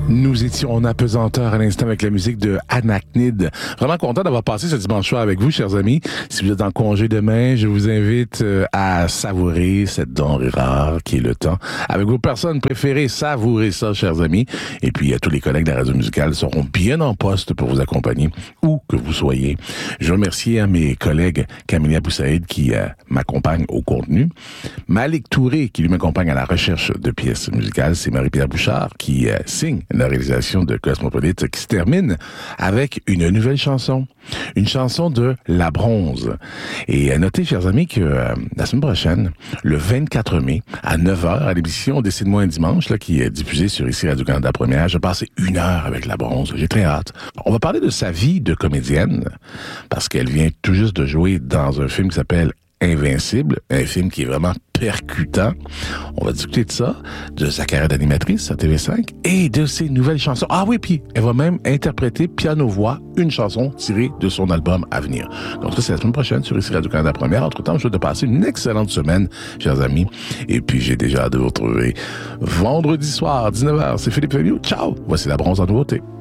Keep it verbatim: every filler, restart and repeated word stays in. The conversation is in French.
Nous étions en apesanteur à l'instant avec la musique de Anachnid. Vraiment content d'avoir passé ce dimanche soir avec vous, chers amis. Si vous êtes en congé demain, je vous invite à savourer cette denrée rare qui est le temps. Avec vos personnes préférées, savourez ça, chers amis. Et puis, tous les collègues de la radio musicale seront bien en poste pour vous accompagner, où que vous soyez. Je remercie hein, mes collègues Camille Aboussaïd qui euh, m'accompagnent au contenu. Malik Touré qui lui m'accompagne à la recherche de pièces musicales. C'est Marie-Pierre Bouchard qui euh, signe la réalisation de Cosmopolite qui se termine avec une nouvelle chanson. Une chanson de La Bronze. Et notez, chers amis, que euh, la semaine prochaine, le vingt-quatre mai, à neuf heures, à l'émission Décide-moi un dimanche, là, qui est diffusée sur ici Radio-Canada Première, je vais passer une heure avec La Bronze. J'ai très hâte. On va parler de sa vie de comédienne, parce qu'elle vient tout juste de jouer dans un film qui s'appelle Invincible, un film qui est vraiment percutant. On va discuter de ça, de sa carrière d'animatrice à T V cinq et de ses nouvelles chansons. Ah oui, puis elle va même interpréter piano-voix une chanson tirée de son album à venir. Donc ça, c'est la semaine prochaine sur ici Radio-Canada Première. Entre-temps, je souhaite de passer une excellente semaine, chers amis. Et puis, j'ai déjà hâte de vous retrouver vendredi soir, dix-neuf heures. C'est Philippe Fémieux. Ciao! Voici La Bronze en nouveauté.